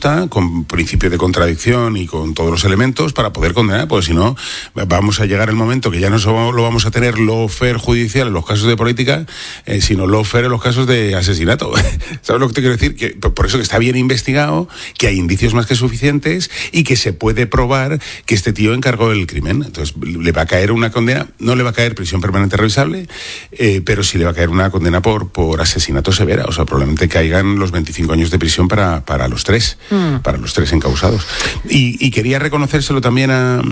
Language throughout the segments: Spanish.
justa, con principio de contradicción y con todos los elementos para poder condenar, porque si no, vamos a llegar el momento que ya no solo lo vamos a tener lawfare judicial en los casos de política, sino lawfare en los casos de asesinato. ¿Sabes lo que te quiero decir? Que por eso que está bien investigado, que hay indicios más que suficientes y que se puede probar que este tío encargó el crimen. Entonces, le va a caer una condena, no le va a caer prisión permanente revisable, pero sí le va a caer una condena por asesinato severa. O sea, probablemente caigan los 25 años de prisión para los tres encausados. Y quería reconocérselo también a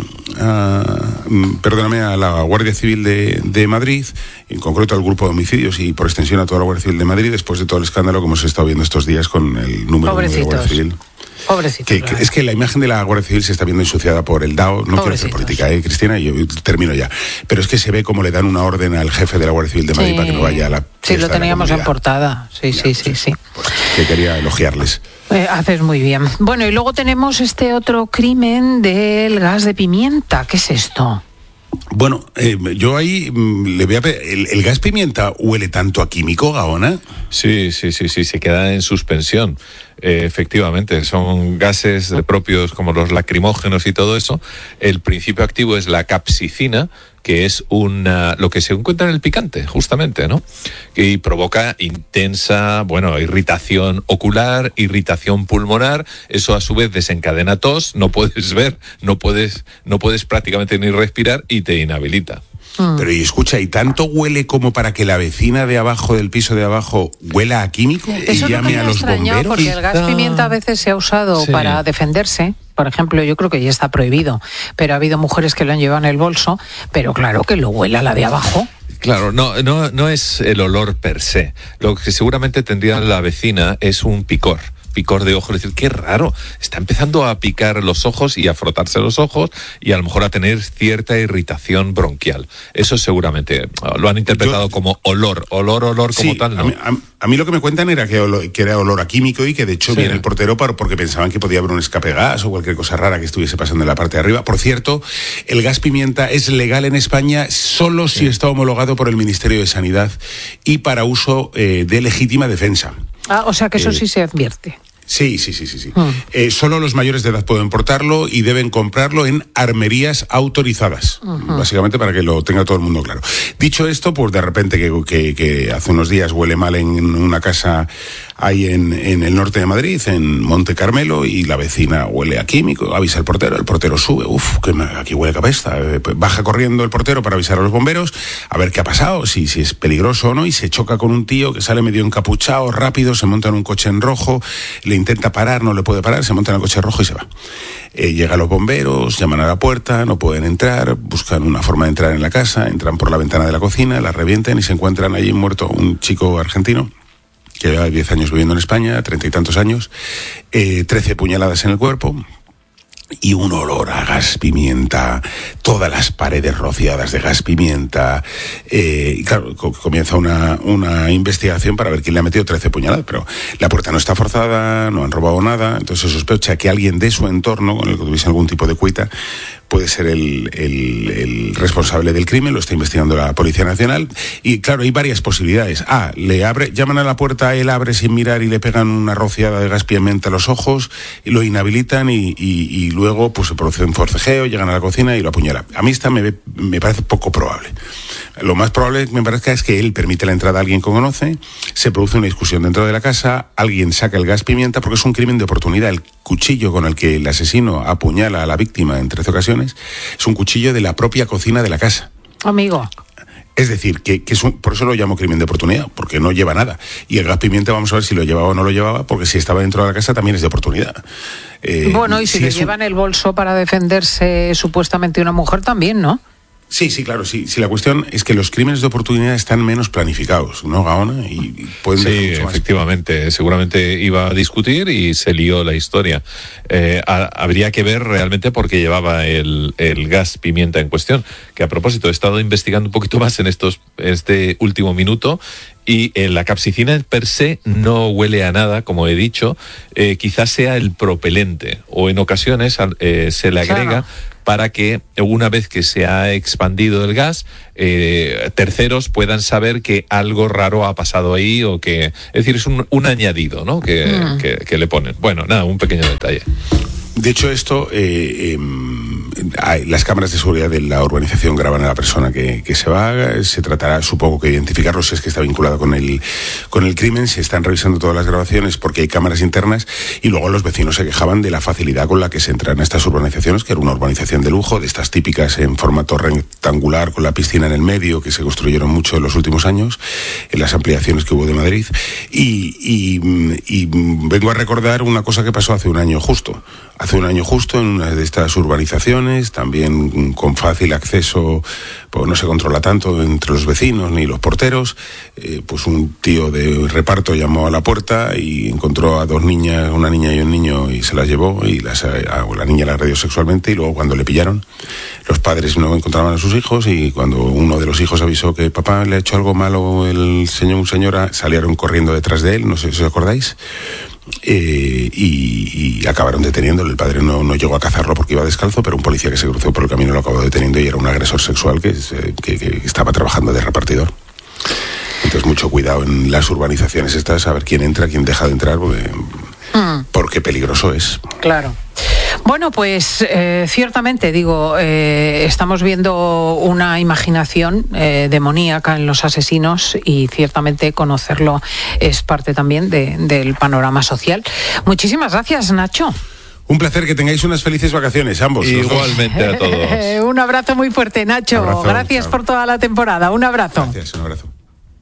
la Guardia Civil de Madrid, en concreto al grupo de homicidios y por extensión a toda la Guardia Civil de Madrid, después de todo el escándalo que hemos estado viendo estos días con el número 1 de la Guardia Civil. Pobrecito. Es que la imagen de la Guardia Civil se está viendo ensuciada por el DAO. No quiero hacer política, Cristina, y yo termino ya. Pero es que se ve como le dan una orden al jefe de la Guardia Civil de Madrid para que no vaya a la... Sí, lo teníamos en portada. Sí. Pues, que quería elogiarles. Haces muy bien. Bueno, y luego tenemos este otro crimen del gas de pimienta. ¿Qué es esto? Bueno, yo ahí le voy a pedir, ¿el gas pimienta huele tanto a químico, Gaona? Sí, se queda en suspensión. Efectivamente, son gases propios como los lacrimógenos y todo eso. El principio activo es la capsicina, que es lo que se encuentra en el picante, justamente, ¿no? Y provoca intensa, irritación ocular, irritación pulmonar. Eso a su vez desencadena tos, no puedes ver, no puedes prácticamente ni respirar y te inhabilita. Pero y escucha, ¿y tanto huele como para que la vecina de abajo, del piso de abajo, huela a químico y llame a los bomberos? Porque el gas pimienta a veces se ha usado para defenderse. Por ejemplo, yo creo que ya está prohibido, pero ha habido mujeres que lo han llevado en el bolso, pero claro que lo huela la de abajo. Claro, no es el olor per se. Lo que seguramente tendría la vecina es un picor de ojos, es decir, qué raro, está empezando a picar los ojos y a frotarse los ojos y a lo mejor a tener cierta irritación bronquial. Eso seguramente lo han interpretado como olor como tal, ¿no? A mí lo que me cuentan era que era olor a químico y que de hecho viene el portero porque pensaban que podía haber un escape de gas o cualquier cosa rara que estuviese pasando en la parte de arriba. Por cierto, el gas pimienta es legal en España solo si está homologado por el Ministerio de Sanidad y para uso de legítima defensa. O sea que eso sí se advierte. Sí. Solo los mayores de edad pueden portarlo y deben comprarlo en armerías autorizadas, básicamente para que lo tenga todo el mundo claro. Dicho esto, pues de repente que hace unos días huele mal en una casa ahí en el norte de Madrid, en Monte Carmelo, y la vecina huele a químico, avisa al portero, el portero sube, que aquí huele a cabeza, baja corriendo el portero para avisar a los bomberos, a ver qué ha pasado, si es peligroso o no, y se choca con un tío que sale medio encapuchado, rápido, se monta en un coche en rojo, le intenta parar, no le puede parar, se monta en el coche rojo y se va. Llegan los bomberos, llaman a la puerta, no pueden entrar, buscan una forma de entrar en la casa, entran por la ventana de la cocina, la revientan y se encuentran allí muerto un chico argentino que lleva 10 años viviendo en España, 30 y tantos años, 13 puñaladas en el cuerpo y un olor a gas pimienta, todas las paredes rociadas de gas pimienta, y claro, comienza una investigación para ver quién le ha metido 13 puñaladas, pero la puerta no está forzada, no han robado nada, entonces se sospecha que alguien de su entorno, con el que tuviese algún tipo de cuita, puede ser el responsable del crimen, lo está investigando la Policía Nacional, y claro, hay varias posibilidades. Llaman a la puerta, él abre sin mirar y le pegan una rociada de gas pimienta a los ojos, y lo inhabilitan y luego pues se produce un forcejeo, llegan a la cocina y lo apuñalan. A mí esta me parece poco probable. Lo más probable me parece es que él permite la entrada a alguien que conoce, se produce una discusión dentro de la casa, alguien saca el gas pimienta porque es un crimen de oportunidad. El cuchillo con el que el asesino apuñala a la víctima en 13 ocasiones es un cuchillo de la propia cocina de la casa. Amigo. Es decir, que por eso lo llamo crimen de oportunidad, porque no lleva nada. Y el gas pimienta vamos a ver si lo llevaba o no lo llevaba, porque si estaba dentro de la casa también es de oportunidad. Y si le lleva en el bolso para defenderse supuestamente una mujer también, ¿no? Sí, claro, sí. La cuestión es que los crímenes de oportunidad están menos planificados, ¿no, Gaona? Y pueden dejar mucho más. Efectivamente. Seguramente iba a discutir y se lió la historia. Habría que ver realmente por qué llevaba el gas pimienta en cuestión. Que a propósito, he estado investigando un poquito más en este último minuto. Y la capsicina per se no huele a nada, como he dicho. Quizás sea el propelente, o en ocasiones se le agrega para que una vez que se ha expandido el gas, terceros puedan saber que algo raro ha pasado ahí, o que, es decir, es un añadido, ¿no? que le ponen. Bueno, nada, un pequeño detalle. De hecho, esto, las cámaras de seguridad de la urbanización graban a la persona que se va. Se tratará, supongo, que identificarlo si es que está vinculado con el crimen. Se están revisando todas las grabaciones porque hay cámaras internas, y luego los vecinos se quejaban de la facilidad con la que se entran a estas urbanizaciones, que era una urbanización de lujo, de estas típicas en formato rectangular con la piscina en el medio, que se construyeron mucho en los últimos años, en las ampliaciones que hubo de Madrid. Y vengo a recordar una cosa que pasó hace un año justo. Hace un año justo, en una de estas urbanizaciones, también con fácil acceso, pues no se controla tanto entre los vecinos ni los porteros, pues un tío de reparto llamó a la puerta y encontró a dos niñas, una niña y un niño, y se las llevó, y la niña la agredió sexualmente, y luego cuando le pillaron, los padres no encontraban a sus hijos, y cuando uno de los hijos avisó que papá le ha hecho algo malo un señora, salieron corriendo detrás de él, no sé si os acordáis. Y acabaron deteniéndolo. El padre no llegó a cazarlo porque iba descalzo, pero un policía que se cruzó por el camino lo acabó deteniendo, y era un agresor sexual que estaba trabajando de repartidor. Entonces, mucho cuidado en las urbanizaciones estas, a ver quién entra, quién deja de entrar, porque peligroso es. Claro. Bueno, pues ciertamente, estamos viendo una imaginación demoníaca en los asesinos, y ciertamente conocerlo es parte también del panorama social. Muchísimas gracias, Nacho. Un placer, que tengáis unas felices vacaciones, ambos. Igualmente a todos. Un abrazo muy fuerte, Nacho. Abrazo, gracias por toda la temporada. Un abrazo. Gracias, un abrazo.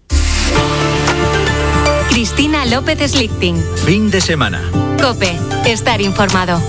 Cristina López Slichting. Fin de semana. COPE. Estar informado.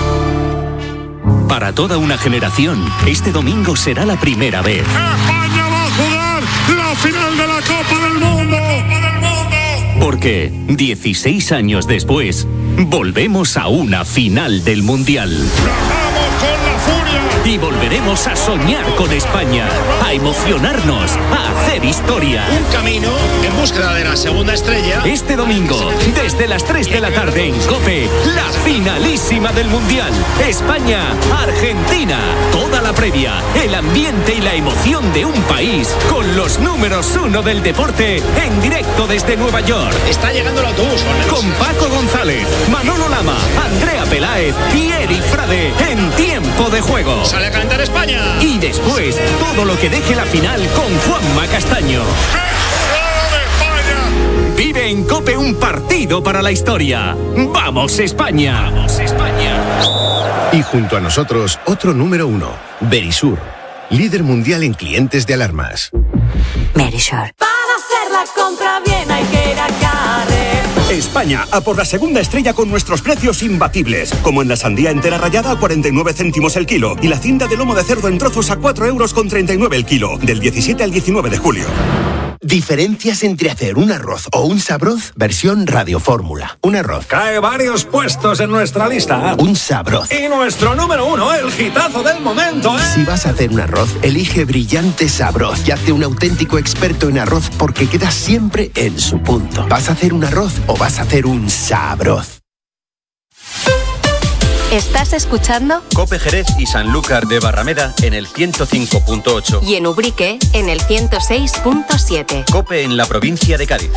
Para toda una generación, este domingo será la primera vez. España va a jugar la final de la Copa del Mundo. Porque 16 años después, volvemos a una final del Mundial. ¡Vamos con la furia! Y volveremos a soñar con España, a emocionarnos, a hacer historia. Un camino en búsqueda de la segunda estrella. Este domingo, desde las 3 de la tarde en COPE, la finalísima del Mundial. España-Argentina. Toda la previa, el ambiente y la emoción de un país con los números 1 del deporte en directo desde Nueva York. Está llegando el autobús. Con Paco González, Manolo Lama, Andrea Peláez y Eri Frade en tiempo de juego. Sale a cantar España. Y después, todo lo que deje la final con Juanma Castaño. Vive en COPE un partido para la historia. ¡Vamos, España! ¡Vamos, España! Y junto a nosotros, otro número 1, Verisur, líder mundial en clientes de alarmas. Verisur. Para hacer la compra bien hay que ir a Carrer. España, a por la segunda estrella con nuestros precios imbatibles. Como en la sandía entera rallada a 49 céntimos el kilo. Y la cinta de lomo de cerdo en trozos a 4,39 € el kilo. Del 17 al 19 de julio. Diferencias entre hacer un arroz o un sabroz, versión radiofórmula. Un arroz. Cae varios puestos en nuestra lista. Un sabroz. Y nuestro número 1, el hitazo del momento, ¿eh? Si vas a hacer un arroz, elige Brillante Sabroz y hazte un auténtico experto en arroz, porque quedas siempre en su punto. ¿Vas a hacer un arroz o vas a hacer un sabroz? ¿Estás escuchando? COPE Jerez y Sanlúcar de Barrameda en el 105.8. Y en Ubrique en el 106.7. COPE en la provincia de Cádiz.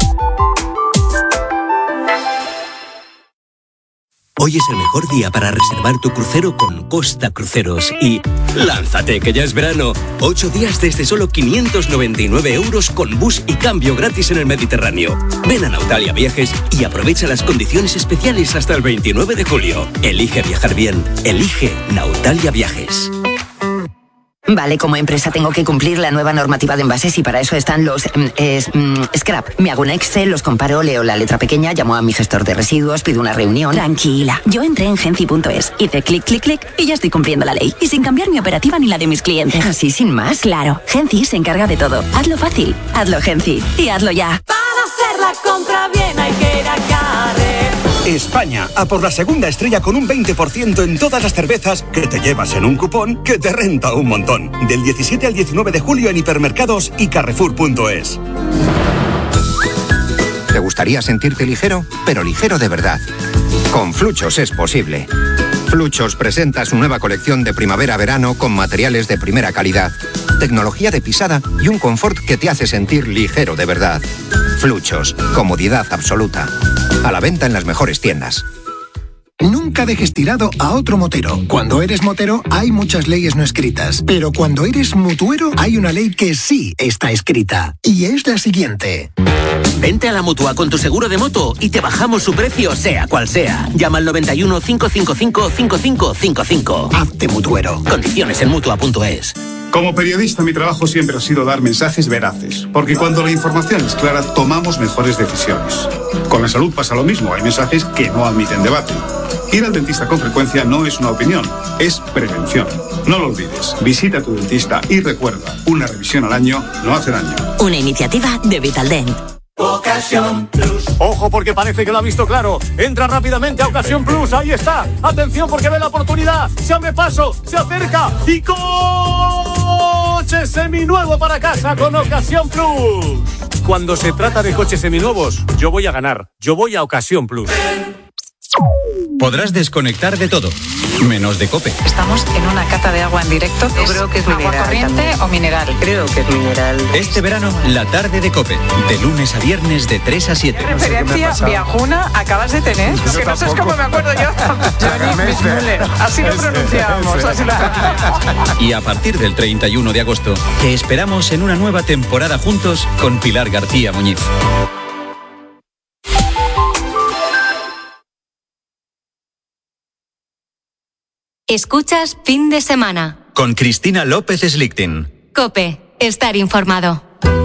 Hoy es el mejor día para reservar tu crucero con Costa Cruceros. Y lánzate, que ya es verano. 8 días desde solo 599 € con bus y cambio gratis en el Mediterráneo. Ven a Nautalia Viajes y aprovecha las condiciones especiales hasta el 29 de julio. Elige viajar bien. Elige Nautalia Viajes. Vale, como empresa tengo que cumplir la nueva normativa de envases y para eso están los scrap. Me hago un Excel, los comparo, leo la letra pequeña, llamo a mi gestor de residuos, pido una reunión. Tranquila, yo entré en Genci.es, hice clic, clic, clic y ya estoy cumpliendo la ley. Y sin cambiar mi operativa ni la de mis clientes. ¿Así sin más? Claro, Genci se encarga de todo. Hazlo fácil, hazlo Genci y hazlo ya. Para hacer la compra bien hay que ir a Carrer. España, a por la segunda estrella con un 20% en todas las cervezas que te llevas en un cupón que te renta un montón. Del 17 al 19 de julio en hipermercados y Carrefour.es. ¿Te gustaría sentirte ligero? Pero ligero de verdad. Con Fluchos es posible. Fluchos presenta su nueva colección de primavera-verano con materiales de primera calidad, tecnología de pisada y un confort que te hace sentir ligero de verdad. Fluchos, comodidad absoluta. A la venta en las mejores tiendas. Nunca dejes tirado a otro motero. Cuando eres motero hay muchas leyes no escritas, pero cuando eres mutuero hay una ley que sí está escrita, y es la siguiente. Vente a la Mutua con tu seguro de moto y te bajamos su precio sea cual sea. Llama al 91 555 5555. Hazte mutuero. Condiciones en Mutua.es. Como periodista, mi trabajo siempre ha sido dar mensajes veraces, porque cuando la información es clara, tomamos mejores decisiones. Con la salud pasa lo mismo, hay mensajes que no admiten debate. Ir al dentista con frecuencia no es una opinión, es prevención. No lo olvides, visita a tu dentista y recuerda, una revisión al año no hace daño. Una iniciativa de Vitaldent. Ocasión Plus. Ojo porque parece que lo ha visto claro. Entra rápidamente a Ocasión Plus. Ahí está. Atención porque ve la oportunidad. Se abre paso. Se acerca. Y coche seminuevo para casa con Ocasión Plus. Cuando se trata de coches seminuevos, yo voy a ganar. Yo voy a Ocasión Plus. Podrás desconectar de todo, menos de COPE. Estamos en una cata de agua en directo. Yo creo que es agua mineral corriente también. o mineral. Creo que es mineral. Este verano, la tarde de COPE, de lunes a viernes de 3 a 7. ¿Qué referencia viajuna acabas de tener? Yo que no sé tampoco. cómo me acuerdo yo. Así lo pronunciamos. Así lo... Y a partir del 31 de agosto, te esperamos en una nueva temporada juntos con Pilar García Muñiz. Escuchas Fin de Semana. Con Cristina López Slichting. COPE. Estar informado.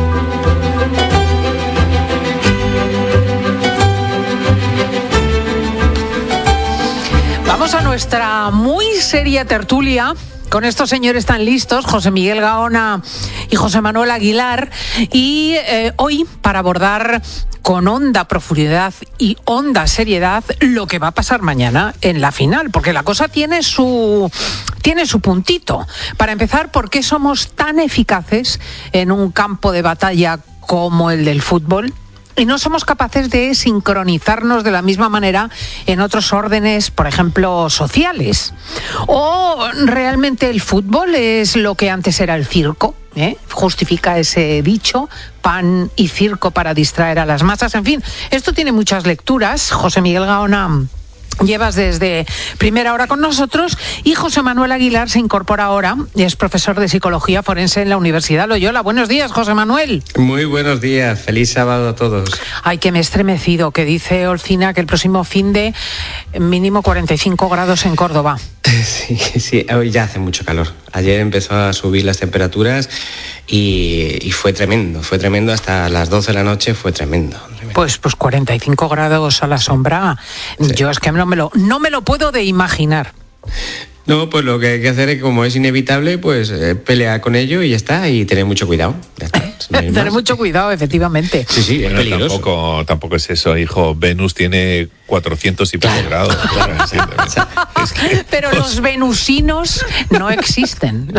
Vamos a nuestra muy seria tertulia con estos señores tan listos, José Miguel Gaona y José Manuel Aguilar, y hoy para abordar con honda profundidad y honda seriedad lo que va a pasar mañana en la final, porque la cosa tiene su puntito. Para empezar, ¿por qué somos tan eficaces en un campo de batalla como el del fútbol? Y no somos capaces de sincronizarnos de la misma manera en otros órdenes, por ejemplo, sociales. ¿O realmente el fútbol es lo que antes era el circo? Justifica ese dicho, pan y circo para distraer a las masas. En fin, esto tiene muchas lecturas. José Miguel Gaona, llevas desde primera hora con nosotros, y José Manuel Aguilar se incorpora ahora y es profesor de Psicología Forense en la Universidad Loyola. Buenos días, José Manuel. Muy buenos días, feliz sábado a todos. Ay, que me he estremecido, que dice Olcina que el próximo fin de mínimo 45 grados en Córdoba. Sí, hoy ya hace mucho calor. Ayer empezó a subir las temperaturas y fue tremendo hasta las 12 de la noche, fue tremendo. Pues 45 grados a la sombra, sí. Yo es que no me lo puedo de imaginar. No, pues lo que hay que hacer es, como es inevitable, pues pelear con ello y ya está, y tener mucho cuidado. Ya está. Tener mucho cuidado, efectivamente. Sí, es peligroso. Tampoco es eso, hijo. Venus tiene 400 y pico grados. Claro, Pero los venusinos no existen.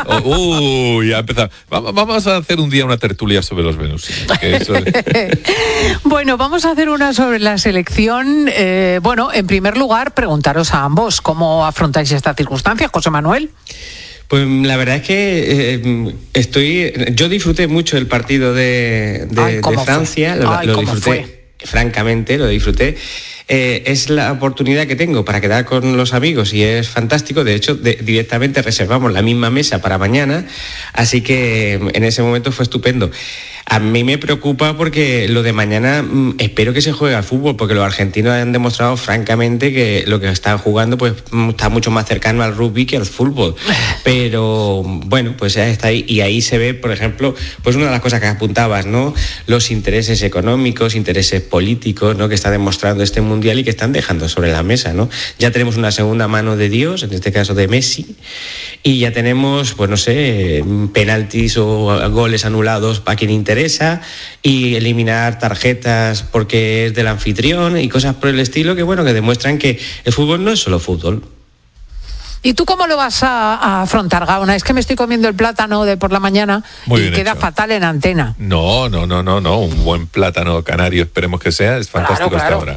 Ya empezamos. Vamos a hacer un día una tertulia sobre los venusinos. Que eso es... Bueno, vamos a hacer una sobre la selección. En primer lugar, preguntaros a ambos cómo afrontáis esta circunstancia, José Manuel. Pues la verdad es que yo disfruté mucho el partido de Francia, lo disfruté, francamente, lo disfruté. Es la oportunidad que tengo para quedar con los amigos y es fantástico. De hecho, directamente reservamos la misma mesa para mañana, así que en ese momento fue estupendo. A mí me preocupa porque lo de mañana espero que se juegue al fútbol, porque los argentinos han demostrado francamente que lo que están jugando pues está mucho más cercano al rugby que al fútbol. Pero bueno, pues ya está ahí, y ahí se ve, por ejemplo, pues una de las cosas que apuntabas, ¿no? Los intereses económicos, intereses políticos, ¿no? Que está demostrando este mundial y que están dejando sobre la mesa, ¿no? Ya tenemos una segunda mano de Dios, en este caso de Messi, y ya tenemos, pues no sé, penaltis o goles anulados para quien interesa, y eliminar tarjetas porque es del anfitrión y cosas por el estilo que demuestran que el fútbol no es solo fútbol. ¿Y tú cómo lo vas a afrontar, Gaona? Es que me estoy comiendo el plátano de por la mañana y queda fatal en antena. No. Un buen plátano canario, esperemos que sea, es fantástico hasta ahora.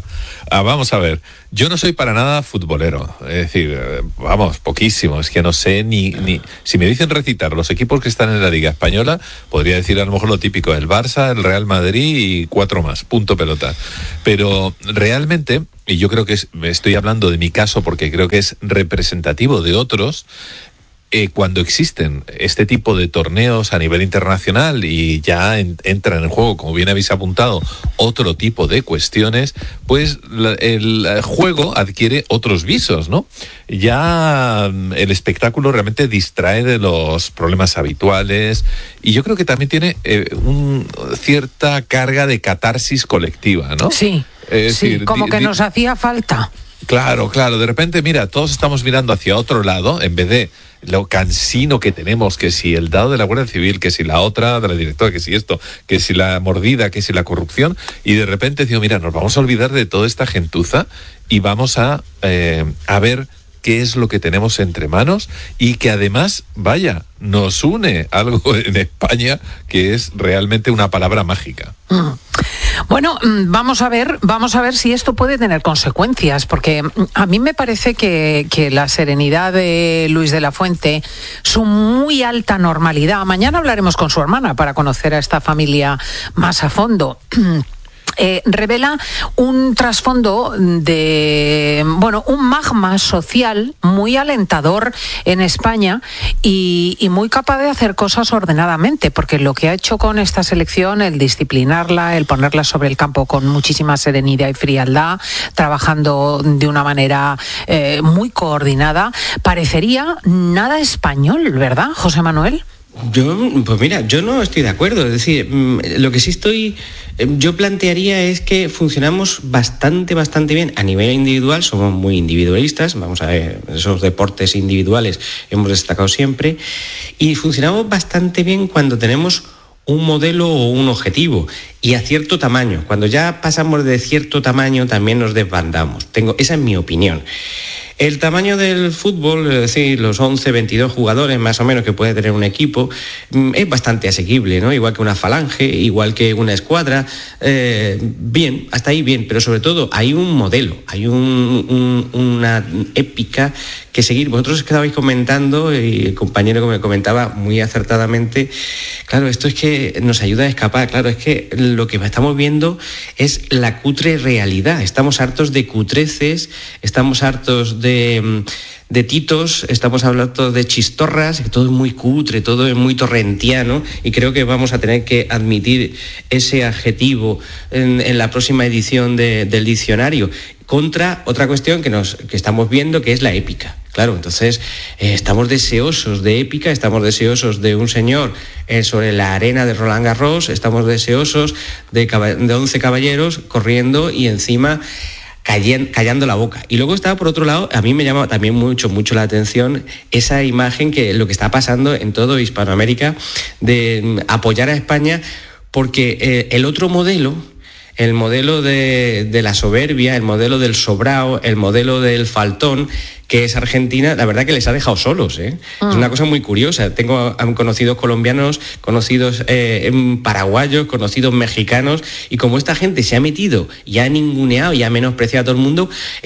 Vamos a ver, yo no soy para nada futbolero, es decir, vamos, poquísimo, es que no sé ni si me dicen recitar los equipos que están en la Liga Española, podría decir a lo mejor lo típico, el Barça, el Real Madrid y 4 más, punto pelota. Pero realmente, y yo creo que estoy hablando de mi caso porque creo que es representativo de otros, cuando existen este tipo de torneos a nivel internacional y ya entran en juego, como bien habéis apuntado, otro tipo de cuestiones, pues el juego adquiere otros visos, ¿no? Ya el espectáculo realmente distrae de los problemas habituales y yo creo que también tiene cierta carga de catarsis colectiva, ¿no? Sí, decir, como que nos hacía falta. Claro, de repente, mira, todos estamos mirando hacia otro lado en vez de lo cansino que tenemos, que si el dado de la Guardia Civil, que si la otra de la directora, que si esto, que si la mordida, que si la corrupción, y de repente digo, mira, nos vamos a olvidar de toda esta gentuza y vamos a ver qué es lo que tenemos entre manos y que además, vaya, nos une algo en España que es realmente una palabra mágica. Bueno, vamos a ver si esto puede tener consecuencias, porque a mí me parece que la serenidad de Luis de la Fuente, su muy alta normalidad, mañana hablaremos con su hermana para conocer a esta familia más a fondo. Revela un trasfondo de, un magma social muy alentador en España y muy capaz de hacer cosas ordenadamente, porque lo que ha hecho con esta selección, el disciplinarla, el ponerla sobre el campo con muchísima serenidad y frialdad, trabajando de una manera muy coordinada, parecería nada español, ¿verdad, José Manuel? Yo no estoy de acuerdo. Es decir, lo que sí yo plantearía es que funcionamos bastante bien a nivel individual, somos muy individualistas, vamos a ver, esos deportes individuales hemos destacado siempre, y funcionamos bastante bien cuando tenemos un modelo o un objetivo y a cierto tamaño. Cuando ya pasamos de cierto tamaño también nos desbandamos. Esa es mi opinión. El tamaño del fútbol, es decir, los 11, 22 jugadores más o menos que puede tener un equipo, es bastante asequible, ¿no? Igual que una falange, igual que una escuadra, bien, hasta ahí bien, pero sobre todo hay un modelo, hay una épica que seguir. Vosotros estabais comentando, y el compañero que me comentaba muy acertadamente, claro, esto es que nos ayuda a escapar, claro, es que lo que estamos viendo es la cutre realidad, estamos hartos de cutreces, estamos hartos de titos, estamos hablando de chistorras, que todo es muy cutre, todo es muy torrentiano, y creo que vamos a tener que admitir ese adjetivo en la próxima edición del diccionario, contra otra cuestión que estamos viendo, que es la épica. Claro, entonces estamos deseosos de épica, estamos deseosos de un señor sobre la arena de Roland Garros, estamos deseosos de 11 caballeros corriendo y encima callando la boca. Y luego está, por otro lado, a mí me llama también mucho la atención esa imagen que lo que está pasando en todo Hispanoamérica de apoyar a España, porque el otro modelo, el modelo de la soberbia, el modelo del sobrao, el modelo del faltón, que es Argentina, la verdad que les ha dejado solos, ¿eh? Es una cosa muy curiosa. Tengo conocidos colombianos, conocidos paraguayos, conocidos mexicanos, y como esta gente se ha metido y ha ninguneado y ha menospreciado a todo el mundo,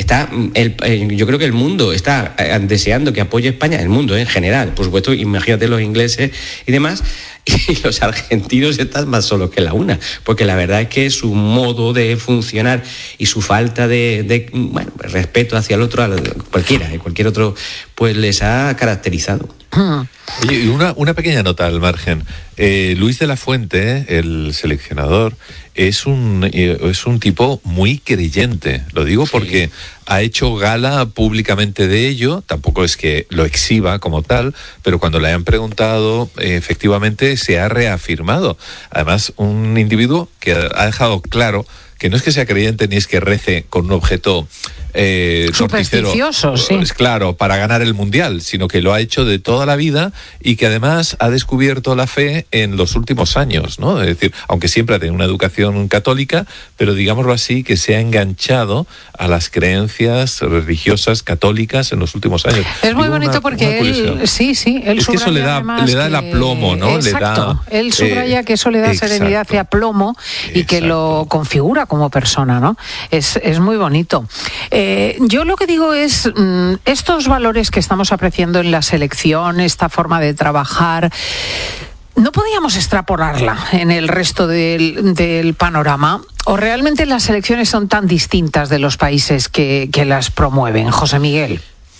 yo creo que el mundo está deseando que apoye a España, el mundo en general, por supuesto, imagínate los ingleses y demás, y los argentinos están más solos que la una, porque la verdad es que su modo de funcionar y su falta de respeto hacia el otro, cualquier otro, pues les ha caracterizado. Oye, y una pequeña nota al margen. Luis de la Fuente, el seleccionador, es un tipo muy creyente. Lo digo porque ha hecho gala públicamente de ello. Tampoco es que lo exhiba como tal, pero cuando le han preguntado, efectivamente se ha reafirmado. Además, un individuo que ha dejado claro que no es que sea creyente ni es que rece con un objeto supersticioso, sí. Claro, para ganar el Mundial, sino que lo ha hecho de toda la vida y que además ha descubierto la fe en los últimos años, ¿no? Es decir, aunque siempre ha tenido una educación católica, pero digámoslo así, que se ha enganchado a las creencias religiosas católicas en los últimos años. Es muy bonito porque él, él es que eso le da el aplomo, ¿no? Exacto, él subraya que eso le da serenidad y aplomo y que lo configura como persona, ¿no? Es muy bonito. Yo lo que digo es, estos valores que estamos apreciando en la selección, esta forma de trabajar, ¿no podíamos extrapolarla en el resto del panorama? ¿O realmente las selecciones son tan distintas de los países que las promueven? José Miguel.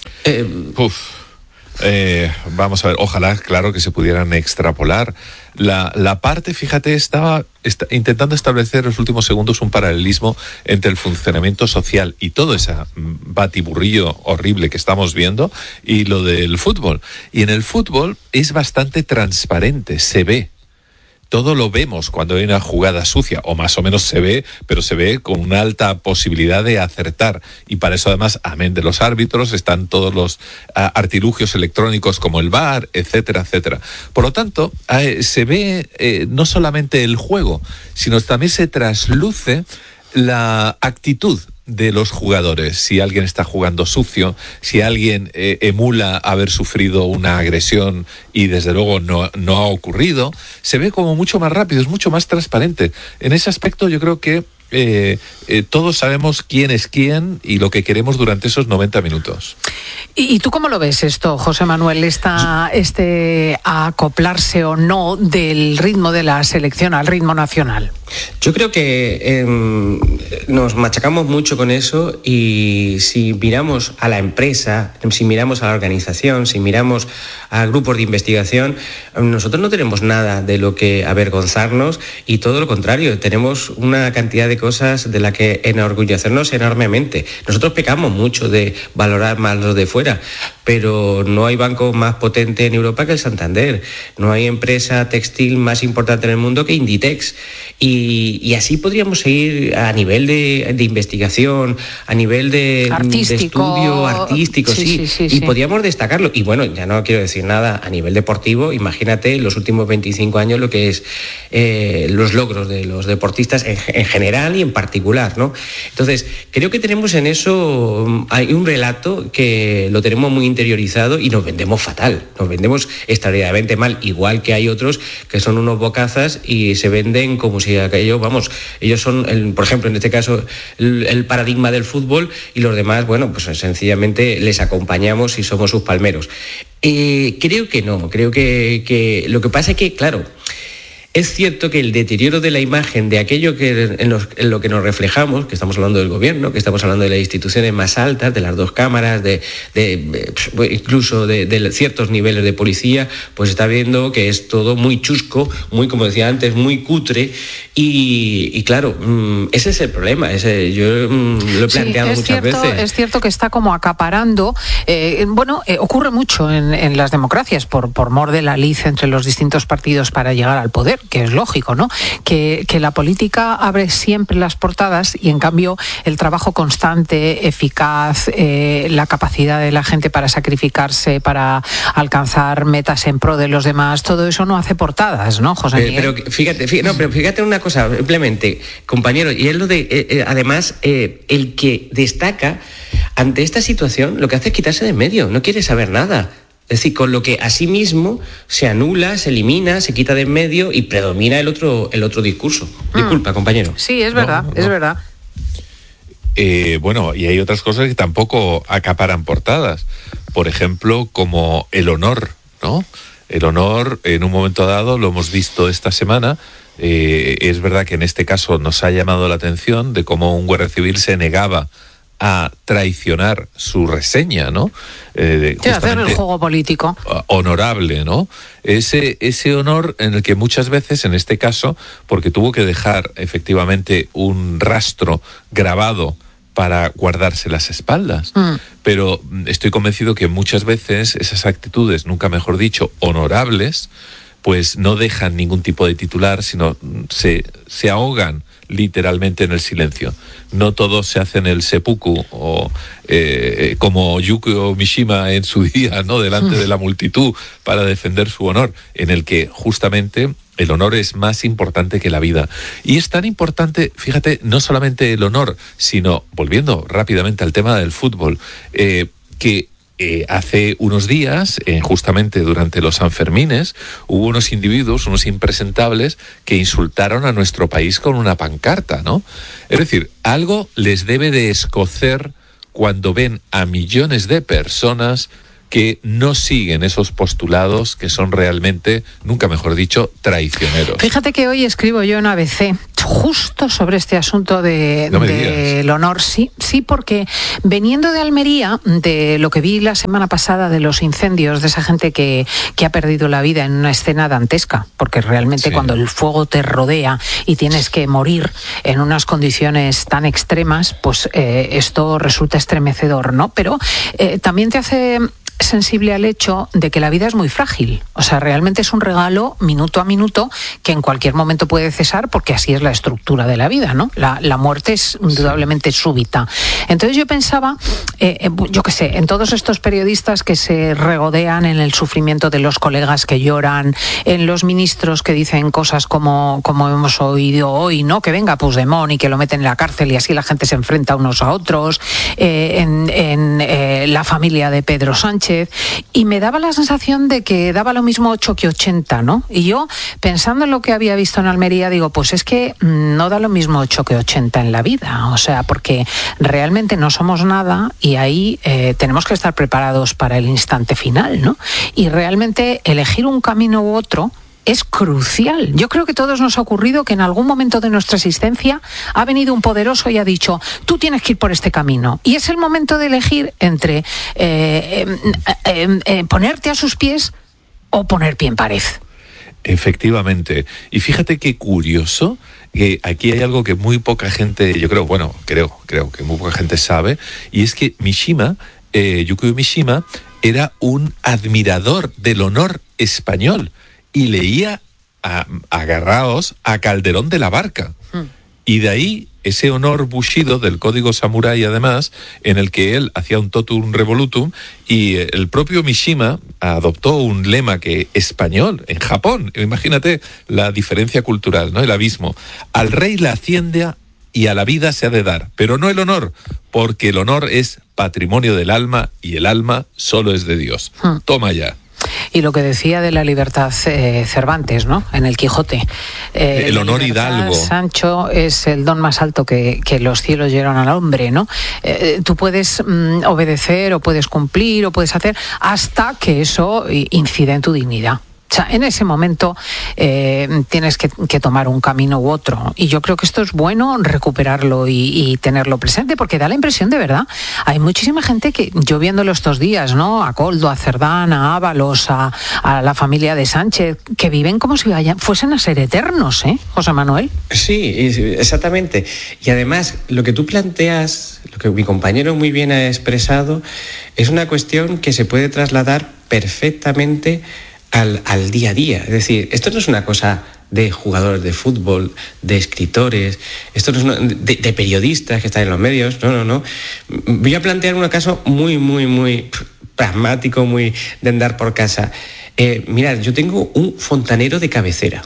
Vamos a ver, ojalá, claro, que se pudieran extrapolar. La parte, fíjate, estaba intentando establecer en los últimos segundos un paralelismo entre el funcionamiento social y todo ese batiburrillo horrible que estamos viendo y lo del fútbol. Y en el fútbol es bastante transparente, se ve. Todo lo vemos cuando hay una jugada sucia, o más o menos se ve, pero se ve con una alta posibilidad de acertar. Y para eso, además, amén de los árbitros, están todos los artilugios electrónicos como el VAR, etcétera, etcétera. Por lo tanto, se ve no solamente el juego, sino también se trasluce la actitud de los jugadores. Si alguien está jugando sucio, si alguien emula haber sufrido una agresión y desde luego no ha ocurrido, se ve como mucho más rápido, es mucho más transparente. En ese aspecto yo creo que todos sabemos quién es quién y lo que queremos durante esos 90 minutos. ¿Y tú cómo lo ves esto, José Manuel, a acoplarse o no del ritmo de la selección al ritmo nacional? Yo creo que nos machacamos mucho con eso, y si miramos a la empresa, si miramos a la organización, si miramos a grupos de investigación, nosotros no tenemos nada de lo que avergonzarnos, y todo lo contrario, tenemos una cantidad de cosas de la que enorgullecernos enormemente. Nosotros pecamos mucho de valorar más los de fuera, pero no hay banco más potente en Europa que el Santander, no hay empresa textil más importante en el mundo que Inditex, y así podríamos seguir a nivel de investigación, a nivel de estudio artístico, sí, y podríamos destacarlo. Y bueno, ya no quiero decir nada a nivel deportivo, imagínate los últimos 25 años lo que es los logros de los deportistas en general y en particular, ¿no? Entonces, creo que tenemos en eso, hay un relato que lo tenemos muy interiorizado y nos vendemos fatal, nos vendemos extraordinariamente mal, igual que hay otros que son unos bocazas y se venden como si aquello, vamos, ellos son, por ejemplo, en este caso, el paradigma del fútbol, y los demás, bueno, pues sencillamente les acompañamos y somos sus palmeros. Creo que no, creo que lo que pasa es que, claro, es cierto que el deterioro de la imagen de aquello en lo que nos reflejamos, que estamos hablando del gobierno, que estamos hablando de las instituciones más altas, de las dos cámaras, incluso de ciertos niveles de policía, pues está viendo que es todo muy chusco, muy, como decía antes, muy cutre, y claro, ese es el problema, yo lo he planteado muchas veces. Es cierto que está como acaparando, ocurre mucho en las democracias por mor de la lid entre los distintos partidos para llegar al poder, que es lógico, ¿no? Que la política abre siempre las portadas y en cambio el trabajo constante, eficaz, la capacidad de la gente para sacrificarse, para alcanzar metas en pro de los demás, todo eso no hace portadas, ¿no, José Miguel? Pero fíjate una cosa, simplemente, compañero, y es lo de, además, el que destaca ante esta situación, lo que hace es quitarse de en medio, no quiere saber nada. Es decir, con lo que a sí mismo se anula, se elimina, se quita de en medio y predomina el otro discurso. Disculpa, compañero. Sí, es verdad, es verdad. Bueno, y hay otras cosas que tampoco acaparan portadas. Por ejemplo, como el honor, ¿no? El honor, en un momento dado, lo hemos visto esta semana. Es verdad que en este caso nos ha llamado la atención de cómo un guardia civil se negaba a traicionar su reseña, ¿no? Hacer el juego político. Honorable, ¿no? Ese honor en el que muchas veces, en este caso, porque tuvo que dejar efectivamente un rastro grabado para guardarse las espaldas. Pero estoy convencido que muchas veces esas actitudes, nunca mejor dicho, honorables, pues no dejan ningún tipo de titular, sino se ahogan literalmente en el silencio. No todo se hace en el seppuku o como Yukio Mishima en su día, ¿no? Delante de la multitud para defender su honor, en el que justamente el honor es más importante que la vida. Y es tan importante, fíjate, no solamente el honor, sino, volviendo rápidamente al tema del fútbol, que hace unos días, justamente durante los Sanfermines, hubo unos individuos, unos impresentables, que insultaron a nuestro país con una pancarta, ¿no? Es decir, algo les debe de escocer cuando ven a millones de personas que no siguen esos postulados que son realmente, nunca mejor dicho, traicioneros. Fíjate que hoy escribo yo en ABC justo sobre este asunto del honor. Sí, porque veniendo de Almería, de lo que vi la semana pasada de los incendios, de esa gente que ha perdido la vida en una escena dantesca, porque realmente cuando el fuego te rodea y tienes que morir en unas condiciones tan extremas, pues esto resulta estremecedor, ¿no? Pero también te hace sensible al hecho de que la vida es muy frágil. O sea, realmente es un regalo minuto a minuto que en cualquier momento puede cesar, porque así es la estructura de la vida, ¿no? La muerte es indudablemente súbita. Entonces yo pensaba, yo qué sé, en todos estos periodistas que se regodean en el sufrimiento de los colegas que lloran, en los ministros que dicen cosas como hemos oído hoy, ¿no? Que venga Puigdemont y que lo meten en la cárcel y así la gente se enfrenta unos a otros, en la familia de Pedro Sánchez. Y me daba la sensación de que daba lo mismo 8 que 80, ¿no? Y yo, pensando en lo que había visto en Almería, digo, pues es que no da lo mismo 8 que 80 en la vida. O sea, porque realmente no somos nada y ahí tenemos que estar preparados para el instante final, ¿no? Y realmente elegir un camino u otro es crucial. Yo creo que a todos nos ha ocurrido que en algún momento de nuestra existencia ha venido un poderoso y ha dicho, tú tienes que ir por este camino. Y es el momento de elegir entre ponerte a sus pies o poner pie en pared. Efectivamente. Y fíjate qué curioso, que aquí hay algo que muy poca gente, creo que muy poca gente sabe, y es que Mishima, Yukio Mishima, era un admirador del honor español. Y leía, agarraos, a Calderón de la Barca. Y de ahí ese honor bushido del código samurái, además, en el que él hacía un totum revolutum, y el propio Mishima adoptó un lema español en Japón. Imagínate la diferencia cultural, ¿no? El abismo. Al rey la hacienda y a la vida se ha de dar, pero no el honor, porque el honor es patrimonio del alma y el alma solo es de Dios. Toma ya. Y lo que decía de la libertad Cervantes, ¿no? En el Quijote. El honor hidalgo. Sancho es el don más alto que los cielos dieron al hombre, ¿no? Tú puedes obedecer o puedes cumplir o puedes hacer hasta que eso incida en tu dignidad. O sea, en ese momento tienes que tomar un camino u otro. Y yo creo que esto es bueno recuperarlo y tenerlo presente, porque da la impresión, de verdad, hay muchísima gente que, yo viéndolo estos días, ¿no? A Koldo, a Cerdán, a Ábalos, a la familia de Sánchez, que viven como si fuesen a ser eternos, ¿eh, José Manuel? Sí, exactamente. Y además, lo que tú planteas, lo que mi compañero muy bien ha expresado, es una cuestión que se puede trasladar perfectamente al día a día. Es decir, esto no es una cosa de jugadores de fútbol, de escritores, esto no es de periodistas que están en los medios, no. Voy a plantear un caso muy pragmático, muy de andar por casa. Mirad, yo tengo un fontanero de cabecera.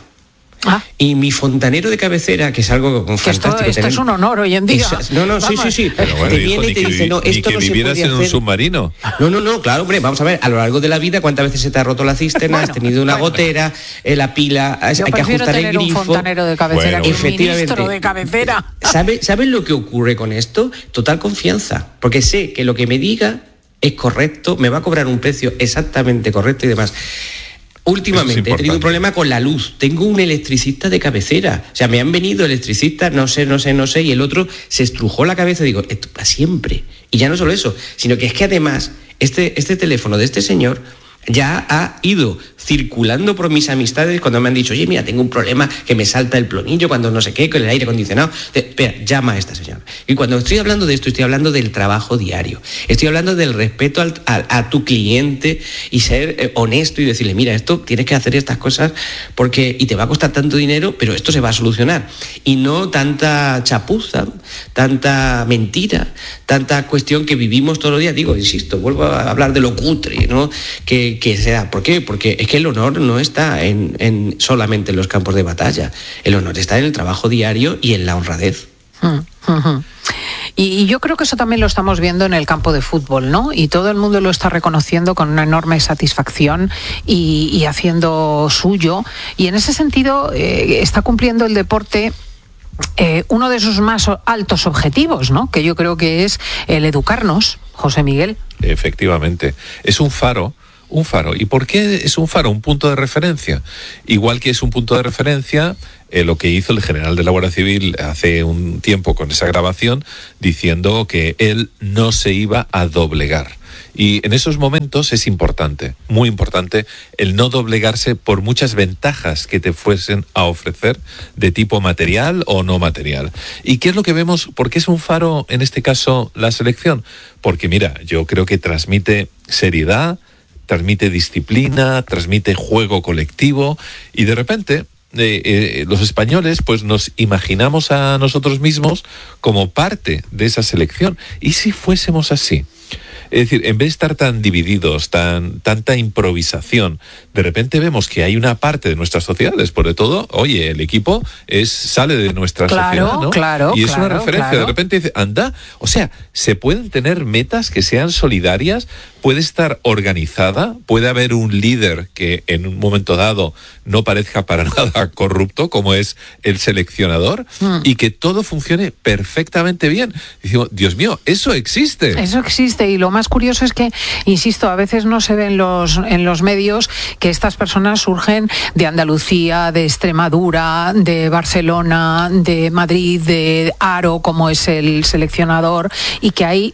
Y mi fontanero de cabecera, que es algo fantástico. Esto es un honor hoy en día. Sí. Pero bueno, te viene y te dice, no, esto no se puede hacer. En un submarino. No, claro, hombre, vamos a ver, a lo largo de la vida, ¿cuántas veces se te ha roto la cisterna? Has tenido una gotera, la pila, hay que ajustar el grifo. Un fontanero de cabecera que un ministro de cabecera. ¿Sabes lo que ocurre con esto? Total confianza, porque sé que lo que me diga es correcto, me va a cobrar un precio exactamente correcto y demás. Últimamente he tenido un problema con la luz. Tengo un electricista de cabecera. O sea, me han venido electricistas, no sé, y el otro se estrujó la cabeza. Digo, esto para siempre. Y ya no solo eso, sino que es que además este teléfono de este señor ya ha ido circulando por mis amistades cuando me han dicho, oye, mira, tengo un problema que me salta el plomillo cuando no sé qué, con el aire acondicionado. Espera, llama a esta señora. Y cuando estoy hablando de esto, estoy hablando del trabajo diario. Estoy hablando del respeto a tu cliente y ser honesto y decirle, mira, esto tienes que hacer estas cosas y te va a costar tanto dinero, pero esto se va a solucionar. Y no tanta chapuza, tanta mentira, tanta cuestión que vivimos todos los días. Digo, insisto, vuelvo a hablar de lo cutre, ¿no? Que se da. ¿Por qué? Porque es que el honor no está solamente en los campos de batalla. El honor está en el trabajo diario y en la honradez. Y yo creo que eso también lo estamos viendo en el campo de fútbol, ¿no? Y todo el mundo lo está reconociendo con una enorme satisfacción y haciendo suyo. Y en ese sentido está cumpliendo el deporte uno de sus más altos objetivos, ¿no? Que yo creo que es el educarnos, José Miguel. Efectivamente. Es un faro. ¿Y por qué es un faro? Un punto de referencia. Igual que es un punto de referencia lo que hizo el general de la Guardia Civil hace un tiempo con esa grabación, diciendo que él no se iba a doblegar. Y en esos momentos es importante, muy importante, el no doblegarse por muchas ventajas que te fuesen a ofrecer de tipo material o no material. ¿Y qué es lo que vemos? ¿Por qué es un faro en este caso la selección? Porque mira, yo creo que transmite seriedad, transmite disciplina, transmite juego colectivo y de repente los españoles pues nos imaginamos a nosotros mismos como parte de esa selección. ¿Y si fuésemos así? Es decir, en vez de estar tan divididos, tanta improvisación, de repente vemos que hay una parte de nuestras sociedades, por de todo, oye, el equipo sale de nuestra sociedad, ¿no? Claro, y es una referencia, de repente dice, anda, o sea, se pueden tener metas que sean solidarias, puede estar organizada, puede haber un líder que en un momento dado no parezca para nada corrupto, como es el seleccionador, y que todo funcione perfectamente bien. Y digo, Dios mío, eso existe. Eso existe, y lo más curioso es que, insisto, a veces no se ve en los medios que estas personas surgen de Andalucía, de Extremadura, de Barcelona, de Madrid, de Haro, como es el seleccionador, y que hay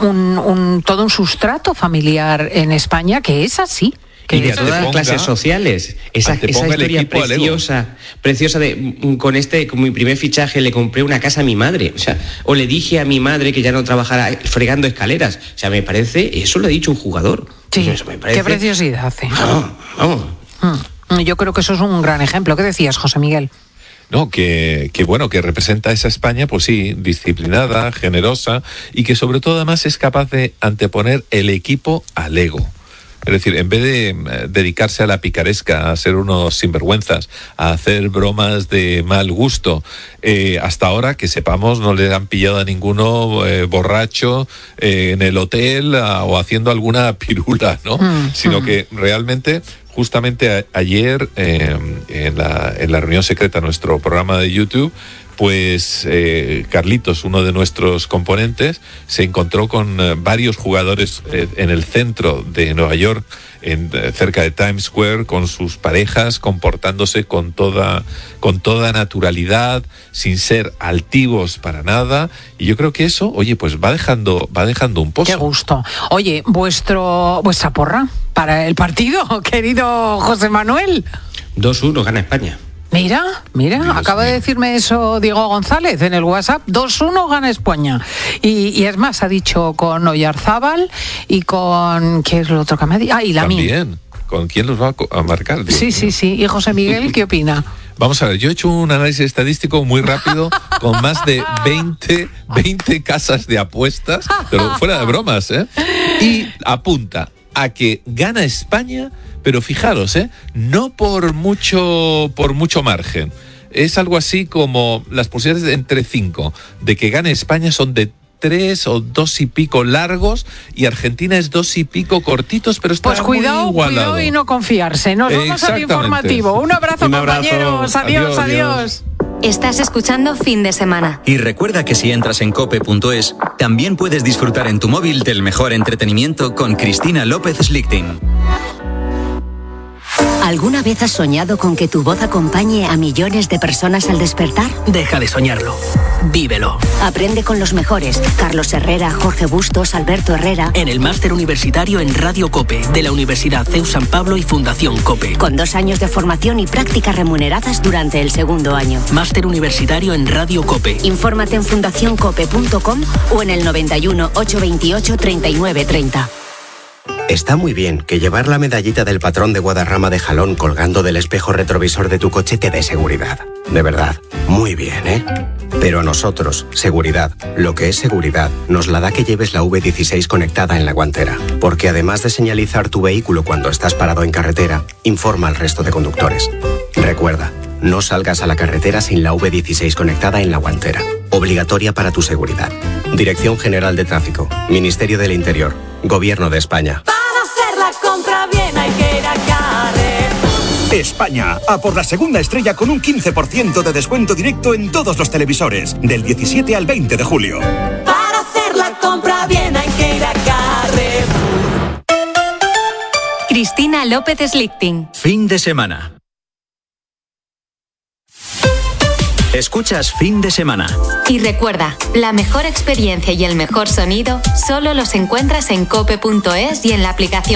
todo un sustrato familiar en España que es así. Y de todas las clases sociales. Esa historia preciosa de con mi primer fichaje le compré una casa a mi madre. O le dije a mi madre que ya no trabajara fregando escaleras. O sea, me parece, eso lo ha dicho un jugador. Sí, eso me parece, qué preciosidad hace. Vamos. Yo creo que eso es un gran ejemplo. ¿Qué decías, José Miguel? No, que representa a esa España, pues sí, disciplinada, generosa y que sobre todo además es capaz de anteponer el equipo al ego. Es decir, en vez de dedicarse a la picaresca, a ser unos sinvergüenzas, a hacer bromas de mal gusto, hasta ahora, que sepamos, no le han pillado a ninguno borracho en el hotel o haciendo alguna pirula, ¿no? Sino que realmente, justamente ayer, en la reunión secreta, nuestro programa de YouTube, pues Carlitos, uno de nuestros componentes, se encontró con varios jugadores en el centro de Nueva York, cerca de Times Square, con sus parejas, comportándose con toda naturalidad, sin ser altivos para nada. Y yo creo que eso, oye, pues va dejando un pozo. Qué gusto. Oye, vuestra porra para el partido, querido José Manuel. 2-1 gana España. Mira, acaba de decirme eso Diego González en el WhatsApp, 2-1 gana España. Y es más, ha dicho con Oyarzábal y con... ¿Qué es lo otro que me ha dicho? Y Lamine. También, ¿con quién los va a marcar? Sí. ¿Y José Miguel qué opina? Vamos a ver, yo he hecho un análisis estadístico muy rápido con más de 20 casas de apuestas, pero fuera de bromas, ¿eh? Y apunta a que gana España, pero fijaros, no por mucho margen. Es algo así como las posibilidades de entre 5 de que gane España son de 3 o 2 y pico largos y Argentina es 2 y pico cortitos, pero está pues cuidado y no confiarse. Nos vamos al informativo. Un abrazo, compañeros. Adiós. Estás escuchando Fin de Semana. Y recuerda que si entras en cope.es, también puedes disfrutar en tu móvil del mejor entretenimiento con Cristina López Slichting. ¿Alguna vez has soñado con que tu voz acompañe a millones de personas al despertar? Deja de soñarlo. Vívelo. Aprende con los mejores. Carlos Herrera, Jorge Bustos, Alberto Herrera. En el máster universitario en Radio COPE, de la Universidad CEU San Pablo y Fundación COPE. Con 2 años de formación y prácticas remuneradas durante el segundo año. Máster universitario en Radio COPE. Infórmate en fundacioncope.com o en el 91 828 3930. Está muy bien que llevar la medallita del patrón de Guadarrama de Jalón colgando del espejo retrovisor de tu coche te dé seguridad. De verdad, muy bien, ¿eh? Pero a nosotros, seguridad, lo que es seguridad, nos la da que lleves la V16 conectada en la guantera. Porque además de señalizar tu vehículo cuando estás parado en carretera, informa al resto de conductores. Recuerda, no salgas a la carretera sin la V16 conectada en la guantera. Obligatoria para tu seguridad. Dirección General de Tráfico, Ministerio del Interior, Gobierno de España. Para hacer la compra bien hay que ir a Carrefour. España, a por la segunda estrella con un 15% de descuento directo en todos los televisores, del 17 al 20 de julio. Para hacer la compra bien hay que ir a Carrefour. Cristina López Slichting. Fin de semana. Escuchas Fin de Semana. Y recuerda, la mejor experiencia y el mejor sonido solo los encuentras en cope.es y en la aplicación